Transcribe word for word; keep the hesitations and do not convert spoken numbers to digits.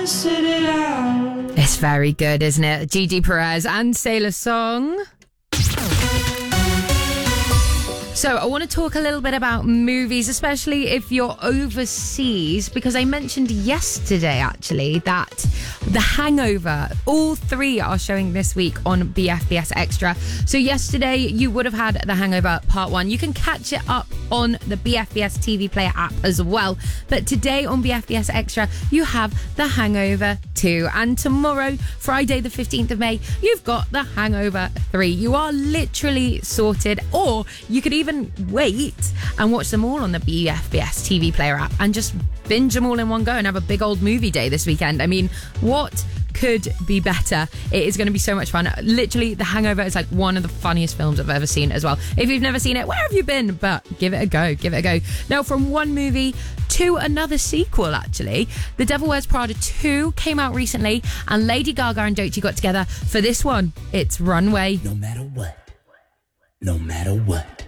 sit it out. It's very good, isn't it? Gigi Perez and Sailor Song. So I want to talk a little bit about movies, especially if you're overseas, because I mentioned yesterday, actually, that The Hangover, all three are showing this week on B F B S Extra. So yesterday, you would have had The Hangover Part one. You can catch it up on the B F B S T V Player app as well. But today on B F B S Extra, you have The Hangover two. And tomorrow, Friday the fifteenth of May, you've got The Hangover three. You are literally sorted. Or you could even wait and watch them all on the B F B S T V Player app and just binge them all in one go and have a big old movie day this weekend. I mean, what could be better? It is going to be so much fun. Literally, The Hangover is like one of the funniest films I've ever seen as well. If you've never seen it, where have you been? But give it a go, give it a go. Now, from one movie to another sequel, actually, The Devil Wears Prada two came out recently, and Lady Gaga and Doechii got together for this one. It's Runway. No matter what, no matter what.